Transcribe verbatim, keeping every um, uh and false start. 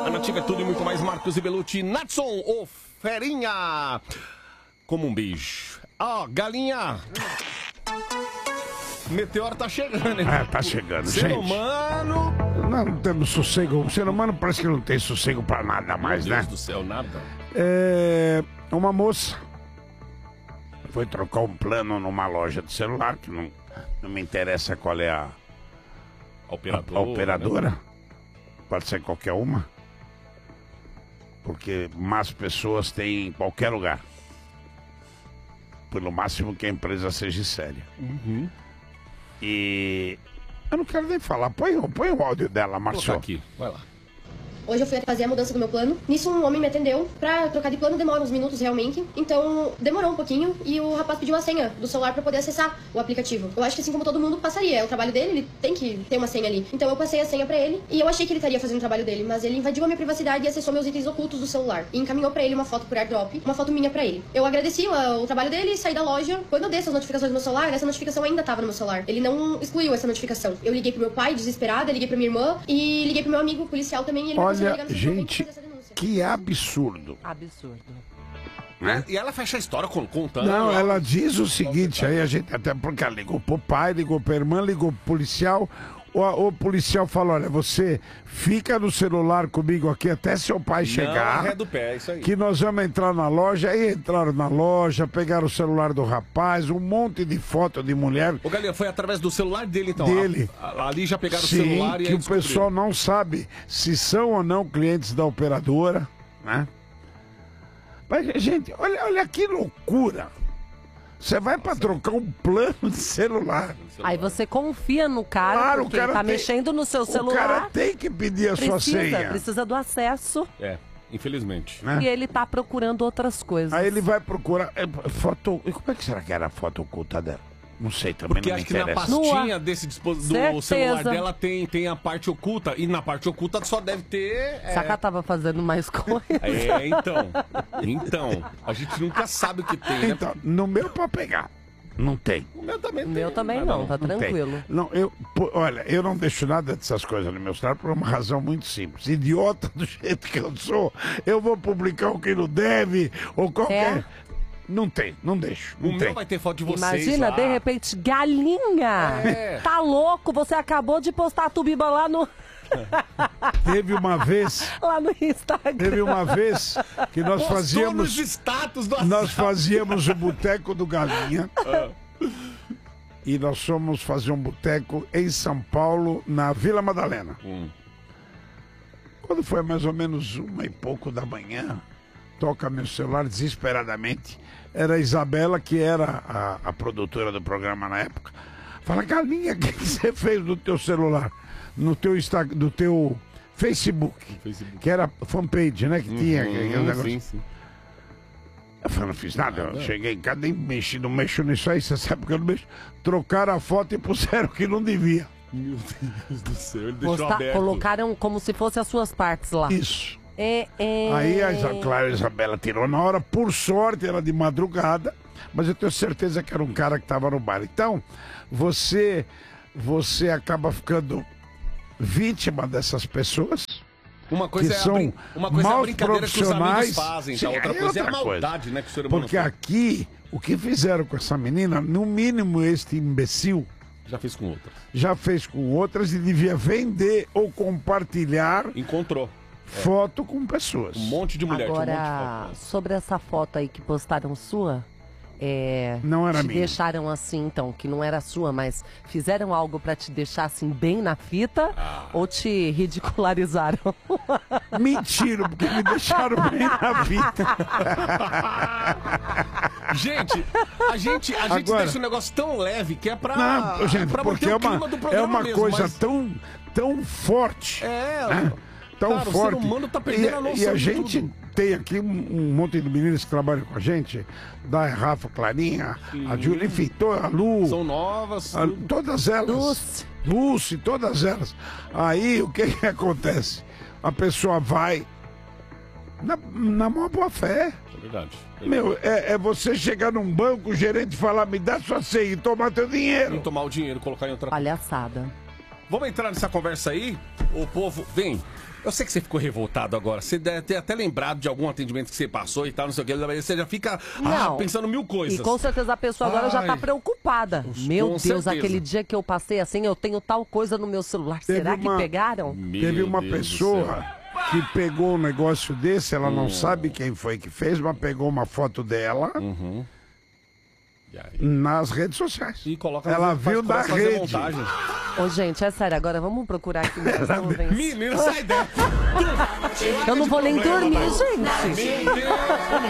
A Nativa é tudo e muito mais. Marcos e Belucci. Natson, ô ferinha. Como um beijo. Ó, oh, galinha. Meteoro tá chegando, hein? É, tá chegando, Ser gente. humano... Não, não temos sossego. O ser humano parece que não tem sossego pra nada mais, Meu Deus né? do céu, nada. É... Uma moça foi trocar um plano numa loja de celular, que não, não me interessa qual é a... A operadora. A operadora. Né? Pode ser qualquer uma. Porque más pessoas tem em qualquer lugar. Pelo máximo que a empresa seja séria. Uhum. E eu não quero nem falar. Põe, põe o áudio dela, Marcelo. Aqui, vai lá. Hoje eu fui fazer a mudança do meu plano. Nisso um homem me atendeu. Pra trocar de plano demora uns minutos realmente. Então demorou um pouquinho e o rapaz pediu a senha do celular pra poder acessar o aplicativo. Eu acho que assim como todo mundo passaria. É o trabalho dele, ele tem que ter uma senha ali. Então eu passei a senha pra ele e eu achei que ele estaria fazendo o trabalho dele. Mas ele invadiu a minha privacidade e acessou meus itens ocultos do celular. E encaminhou pra ele uma foto por airdrop, uma foto minha pra ele. Eu agradeci o, o trabalho dele e saí da loja. Quando eu dei essas notificações no meu celular, essa notificação ainda tava no meu celular. Ele não excluiu essa notificação. Eu liguei pro meu pai, desesperada, liguei pra minha irmã e liguei pro meu amigo policial também. E ele Olha, gente, que absurdo. Absurdo. Né? E ela fecha a história contando. Não, ela diz o seguinte, aí a gente, até porque ela ligou pro pai, ligou pra irmã, ligou pro policial. O, o policial falou, olha, você fica no celular comigo aqui até seu pai chegar. Não, é do pé, é isso aí. Que nós vamos entrar na loja. Aí entraram na loja, pegaram o celular do rapaz, um monte de foto de mulher. Ô, Galinha, foi através do celular dele, então? Dele. A, a, ali já pegaram Sim, o celular e que aí o pessoal não sabe se são ou não clientes da operadora, né? Mas, gente, olha, olha que loucura. Você vai pra trocar um plano de celular. Aí você confia no cara, Claro, porque o cara ele tá tem- mexendo no seu O celular. cara tem que pedir a sua precisa, senha. precisa do acesso. É, infelizmente. Né? E ele tá procurando outras coisas. Aí ele vai procurar é, foto. E como é que será que era a foto oculta dela? Não sei, também Porque não me acho que na interessa. pastinha desse dispositivo do Certeza. celular dela tem, tem a parte oculta. E na parte oculta só deve ter. É, Sacá tava fazendo mais coisas. é então. Então. A gente nunca sabe o que tem, né? Então, no meu pra pegar, não tem. O meu também O tem. meu também Nada não, tá Não tem. tranquilo. Não, eu, pô, olha, eu não deixo nada dessas coisas no meu celular por uma razão muito simples. Idiota do jeito que eu sou, eu vou publicar o que não deve, ou qualquer. É. Não tem, não deixo. Não O tem. meu vai ter foto de vocês Imagina, lá. de repente, galinha! É. Tá louco? Você acabou de postar a Tubiba lá no, Teve uma vez, lá no Instagram. teve uma vez que nós Postou fazíamos. nos status do Nós WhatsApp. fazíamos o boteco do Galinha. E nós fomos fazer um boteco em São Paulo, na Vila Madalena. Hum. Quando foi mais ou menos uma e pouco da manhã, toca meu celular desesperadamente. Era a Isabela, que era a, a produtora do programa na época. Fala, Galinha, o que que você fez no teu celular? No teu, Insta, do teu Facebook, Facebook. que era fanpage, né? Que tinha aquele Hum, negócio. sim, sim. Eu falei, não fiz nada, eu cheguei em casa, nem mexi, não mexo nisso aí, você sabe que eu não mexo. Trocaram a foto e puseram que não devia. Meu Deus do céu, ele deixou Posta- aberto. colocaram como se fossem as suas partes lá. Isso. É, é... Aí a Isa- claro, a Isabela tirou na hora, por sorte era de madrugada, mas eu tenho certeza que era um cara que estava no bar. Então, você, você acaba ficando vítima dessas pessoas. Uma coisa que é a são brin- uma coisa é a maus brincadeira que os amigos profissionais. fazem, Sim, tá? outra aí coisa é a outra maldade, coisa. né, que o ser humano Porque faz. aqui, o que fizeram com essa menina, no mínimo este imbecil Já fez com outras. já fez com outras e devia vender ou compartilhar Encontrou. foto com pessoas. Um monte de mulher, tinha um monte de Agora, foto. sobre essa foto aí que postaram sua, é, Não era te minha. deixaram assim, então, que não era sua, mas fizeram algo pra te deixar assim bem na fita Ah. ou te ridicularizaram? Mentira, porque me deixaram bem na vida. Gente, a gente, a gente Agora- deixa um negócio tão leve que é pra, Não, gente, pra porque manter é o clima uma, do é programa uma mesmo, coisa mas- tão, tão forte. É, né? Tão cara, o forte. ser humano tá perdendo e, a noção E a de gente tudo. tem aqui um, um monte de meninas que trabalham com a gente, da Rafa, Clarinha, a Júlia, enfim, to- a Lu, São novas. a- tudo. todas elas. Dulce. Dulce, todas elas. Aí o que, que acontece? A pessoa vai na, na maior boa fé. É verdade. Meu, é, é você chegar num banco, o gerente falar, me dá sua senha e tomar teu E dinheiro. tomar o dinheiro, colocar em outra. Palhaçada. vamos entrar nessa conversa aí. O povo, vem. Eu sei que você ficou revoltado agora. Você deve ter até lembrado de algum atendimento que você passou e tal, não sei o que. Você já fica ah, pensando mil coisas. E com certeza a pessoa agora Ai, já tá preocupada. Meu Deus, certeza. aquele dia que eu passei assim, eu tenho tal coisa no meu celular. Teve Será uma... que pegaram? Meu Teve uma Deus pessoa que pegou um negócio desse, ela hum. não sabe quem foi que fez, mas pegou uma foto dela. Uhum. Nas redes sociais. E coloca Ela viu da rede. Ô, gente, é sério, agora vamos procurar aqui. Menina, sai dela. Eu não vou nem dormir, gente.